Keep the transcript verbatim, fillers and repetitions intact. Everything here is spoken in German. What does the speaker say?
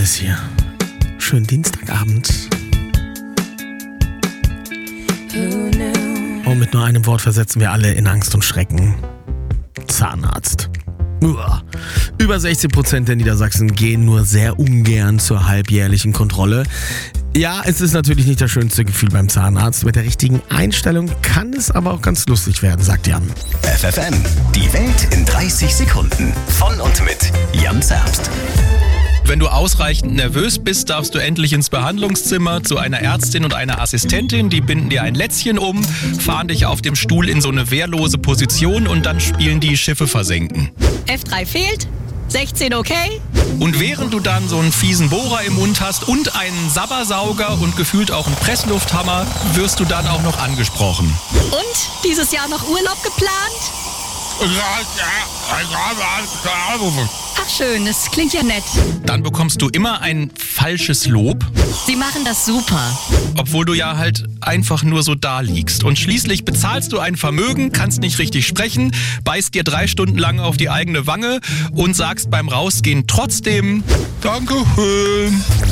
ist hier. Schönen Dienstagabend. Und mit nur einem Wort versetzen wir alle in Angst und Schrecken. Zahnarzt. Uah. Über sechzig Prozent der Niedersachsen gehen nur sehr ungern zur halbjährlichen Kontrolle. Ja, es ist natürlich nicht das schönste Gefühl beim Zahnarzt. Mit der richtigen Einstellung kann es aber auch ganz lustig werden, sagt Jan. F F M, die Welt in dreißig Sekunden. Von und mit Jan Zerbst. Wenn du ausreichend nervös bist, darfst du endlich ins Behandlungszimmer zu einer Ärztin und einer Assistentin. Die binden dir ein Lätzchen um, fahren dich auf dem Stuhl in so eine wehrlose Position und dann spielen die Schiffe versenken. F drei fehlt, sechzehn okay. Und während du dann so einen fiesen Bohrer im Mund hast und einen Sabbersauger und gefühlt auch einen Presslufthammer, wirst du dann auch noch angesprochen. Und dieses Jahr noch Urlaub geplant? Ach schön, das klingt ja nett. Dann bekommst du immer ein falsches Lob, Sie machen das super. obwohl du ja halt einfach nur so da liegst. Und schließlich bezahlst du ein Vermögen, kannst nicht richtig sprechen, beißt dir drei Stunden lang auf die eigene Wange und sagst beim Rausgehen trotzdem Dankeschön.